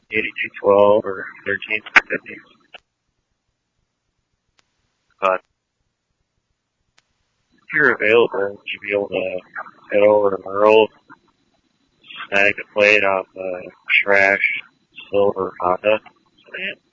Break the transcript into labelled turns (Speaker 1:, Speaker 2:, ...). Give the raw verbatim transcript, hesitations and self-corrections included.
Speaker 1: eighty-two twelve or thirteen fifty. But if you're available, would you be able to head over to Merle, snag a plate off a trash silver Honda sedan?